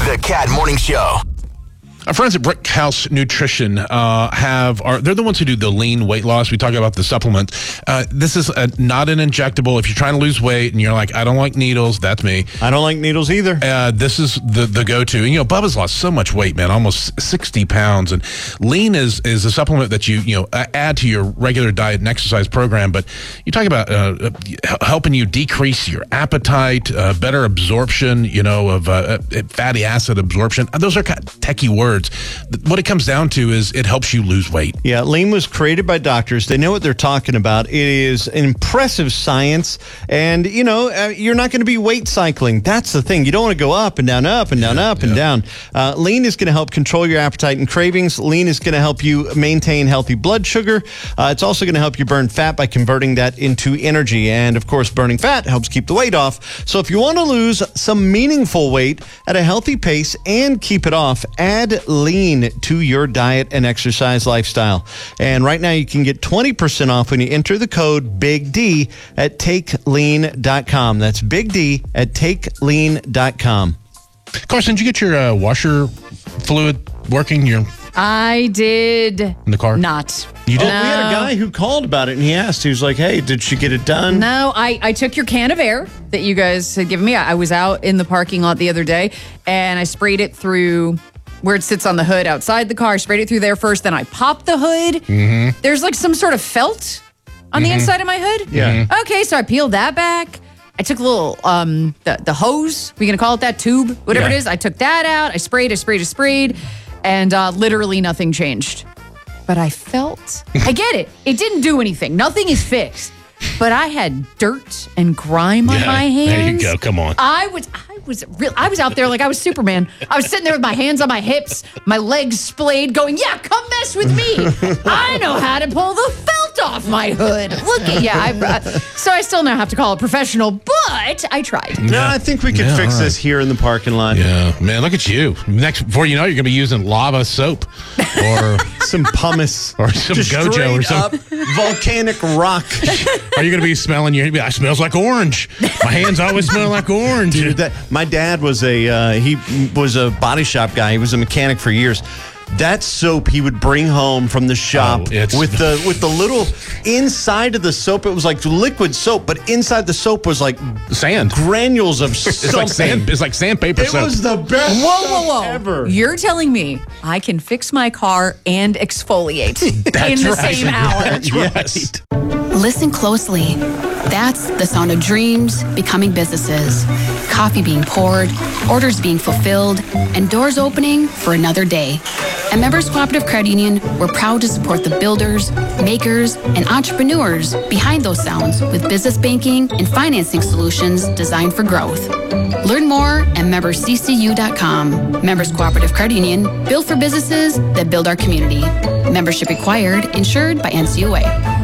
The Cat Morning Show. Our friends at Brickhouse Nutrition they're the ones who do the lean weight loss. We talk about the supplement. This is not an injectable. If you're trying to lose weight and you're like, I don't like needles, that's me. I don't like needles either. This is the go-to. And, Bubba's lost so much weight, man, almost 60 pounds. And lean is a supplement that you add to your regular diet and exercise program. But you talk about helping you decrease your appetite, better absorption, of fatty acid absorption. Those are kind of techie words. What it comes down to is it helps you lose weight. Yeah, lean was created by doctors. They know what they're talking about. It is impressive science. And, you're not going to be weight cycling. That's the thing. You don't want to go up and down, up and down, up and down. Lean is going to help control your appetite and cravings. Lean is going to help you maintain healthy blood sugar. It's also going to help you burn fat by converting that into energy. And, of course, burning fat helps keep the weight off. So if you want to lose some meaningful weight at a healthy pace and keep it off, add lean to your diet and exercise lifestyle. And right now you can get 20% off when you enter the code Big D at takelean.com. That's Big D at takelean.com. Carson, did you get your washer fluid working? I did. In the car? Not. You did? We had a guy who called about it and he asked, he was like, hey, did she get it done? No, I took your can of air that you guys had given me. I was out in the parking lot the other day and I sprayed it through where it sits on the hood outside the car. I sprayed it through there first, then I popped the hood. Mm-hmm. There's like some sort of felt on the inside of my hood. Yeah. Mm-hmm. Okay, so I peeled that back. I took a little, the hose, we're going to call it that, tube, whatever it is. I took that out. I sprayed, and literally nothing changed. But I get it. It didn't do anything. Nothing is fixed. But I had dirt and grime on my hands. There you go. Come on. I was out there like I was Superman. I was sitting there with my hands on my hips, my legs splayed, going, yeah, come mess with me. I know how to pull the felt off my hood. Look at so I still now have to call a professional, but I tried. No, I think we could fix this here in the parking lot. Yeah, man, look at you. Before you know, you're going to be using lava soap or some pumice or some just Gojo or something. Volcanic rock. Are you going to be smelling it smells like orange. My hands always smell like orange. Dude, my dad was a body shop guy. He was a mechanic for years. That soap he would bring home from the shop with the little inside of the soap. It was like liquid soap, but inside the soap was like sand, granules of something. It's like sandpaper soap. It was the best whoa ever. You're telling me I can fix my car and exfoliate in the same hour? That's right. Listen closely. That's the sound of dreams becoming businesses. Coffee being poured, orders being fulfilled, and doors opening for another day. At Members Cooperative Credit Union, we're proud to support the builders, makers, and entrepreneurs behind those sounds with business banking and financing solutions designed for growth. Learn more at membersccu.com. Members Cooperative Credit Union, built for businesses that build our community. Membership required, insured by NCUA.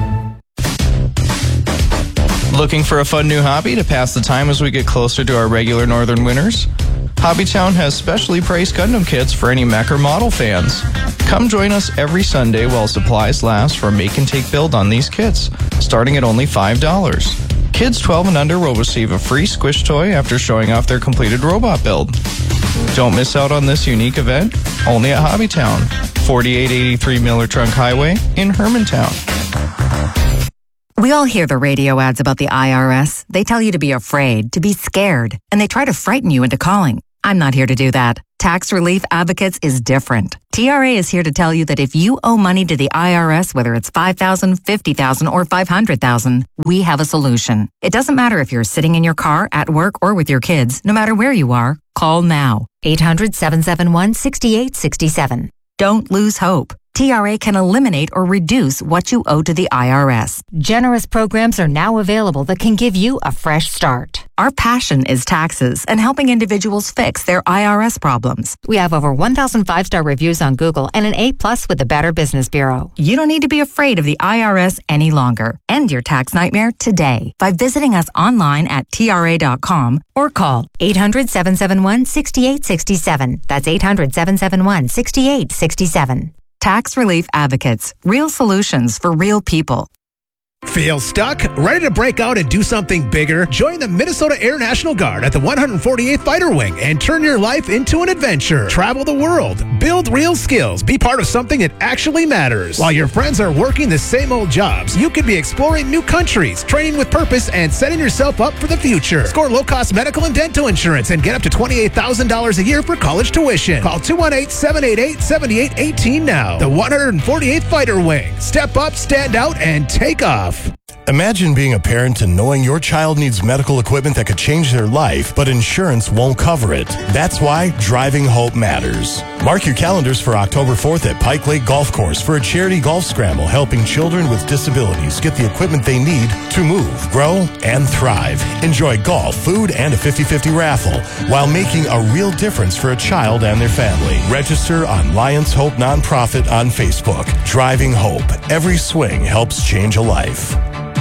Looking for a fun new hobby to pass the time as we get closer to our regular northern winters? Hobbytown has specially priced Gundam kits for any mech or model fans. Come join us every Sunday while supplies last for a make and take build on these kits, starting at only $5. Kids 12 and under will receive a free squish toy after showing off their completed robot build. Don't miss out on this unique event, only at Hobbytown, 4883 Miller Trunk Highway in Hermantown. We all hear the radio ads about the IRS. They tell you to be afraid, to be scared, and they try to frighten you into calling. I'm not here to do that. Tax Relief Advocates is different. TRA is here to tell you that if you owe money to the IRS, whether it's $5,000, $50,000, or $500,000, we have a solution. It doesn't matter if you're sitting in your car, at work, or with your kids. No matter where you are, call now. 800-771-6867. Don't lose hope. TRA can eliminate or reduce what you owe to the IRS. Generous programs are now available that can give you a fresh start. Our passion is taxes and helping individuals fix their IRS problems. We have over 1,000 5-star reviews on Google and an A+ with the Better Business Bureau. You don't need to be afraid of the IRS any longer. End your tax nightmare today by visiting us online at TRA.com or call 800-771-6867. That's 800-771-6867. Tax Relief Advocates. Real solutions for real people. Feel stuck? Ready to break out and do something bigger? Join the Minnesota Air National Guard at the 148th Fighter Wing and turn your life into an adventure. Travel the world, build real skills, be part of something that actually matters. While your friends are working the same old jobs, you could be exploring new countries, training with purpose, and setting yourself up for the future. Score low-cost medical and dental insurance and get up to $28,000 a year for college tuition. Call 218-788-7818 now. The 148th Fighter Wing. Step up, stand out, and take off. Imagine being a parent and knowing your child needs medical equipment that could change their life, but insurance won't cover it. That's why Driving Hope matters. Mark your calendars for October 4th at Pike Lake Golf Course for a charity golf scramble helping children with disabilities get the equipment they need to move, grow, and thrive. Enjoy golf, food, and a 50-50 raffle while making a real difference for a child and their family. Register on Lions Hope Nonprofit on Facebook. Driving Hope. Every swing helps change a life.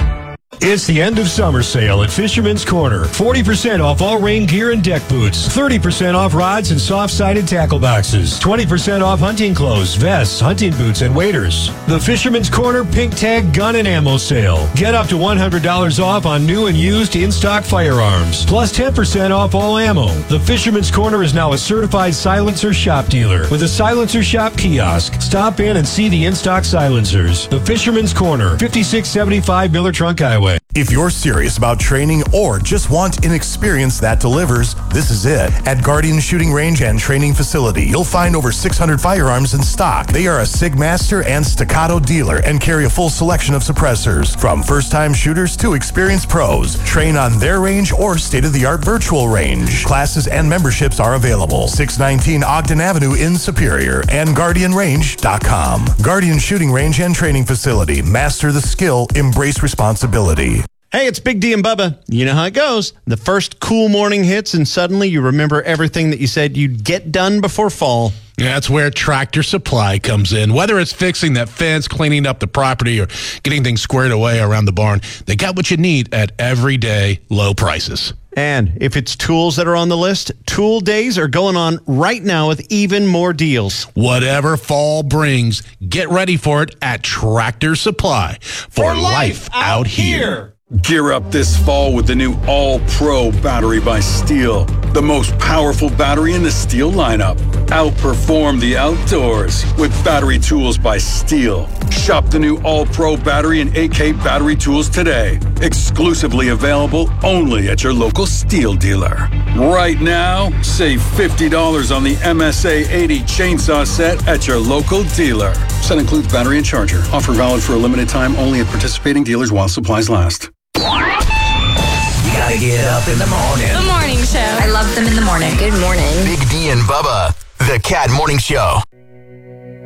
It's the end of summer sale at Fisherman's Corner. 40% off all rain gear and deck boots. 30% off rods and soft-sided tackle boxes. 20% off hunting clothes, vests, hunting boots, and waders. The Fisherman's Corner Pink Tag Gun and Ammo Sale. Get up to $100 off on new and used in-stock firearms. Plus 10% off all ammo. The Fisherman's Corner is now a certified silencer shop dealer with a silencer shop kiosk. Stop in and see the in-stock silencers. The Fisherman's Corner, 5675 Miller Trunk Highway. If you're serious about training or just want an experience that delivers, this is it. At Guardian Shooting Range and Training Facility, you'll find over 600 firearms in stock. They are a SIG Master and Staccato dealer and carry a full selection of suppressors. From first-time shooters to experienced pros, train on their range or state-of-the-art virtual range. Classes and memberships are available. 619 Ogden Avenue in Superior and GuardianRange.com. Guardian Shooting Range and Training Facility. Master the skill, embrace responsibility. Hey, it's Big D and Bubba. You know how it goes. The first cool morning hits, and suddenly you remember everything that you said you'd get done before fall. Yeah, that's where Tractor Supply comes in. Whether it's fixing that fence, cleaning up the property, or getting things squared away around the barn, they got what you need at everyday low prices. And if it's tools that are on the list, Tool Days are going on right now with even more deals. Whatever fall brings, get ready for it at Tractor Supply for life out here. Gear up this fall with the new All-Pro battery by Steel. The most powerful battery in the Steel lineup. Outperform the outdoors with battery tools by Steel. Shop the new All-Pro battery and AK battery tools today. Exclusively available only at your local Steel dealer. Right now, save $50 on the MSA 80 chainsaw set at your local dealer. Set includes battery and charger. Offer valid for a limited time only at participating dealers while supplies last. You gotta get up in the morning. The morning show. I love them in the morning. Good morning. Big D and Bubba, the Cat Morning Show.